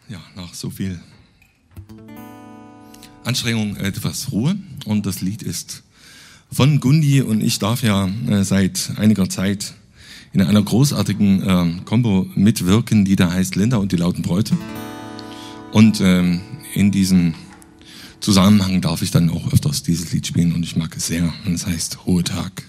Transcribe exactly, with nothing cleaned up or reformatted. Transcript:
Ja, nach so viel Anstrengung etwas Ruhe. Und das Lied ist von Gundi und ich darf ja äh, seit einiger Zeit in einer großartigen äh, Combo mitwirken, die da heißt Linda und die lauten Bräute. Und ähm, in diesem Zusammenhang darf ich dann auch öfters dieses Lied spielen und ich mag es sehr. Und es heißt Hohe Tag.